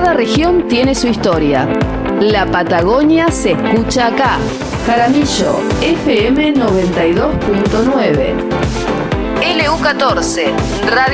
Cada región tiene su historia. La Patagonia se escucha acá. Jaramillo, FM 92.9. LU14, Radio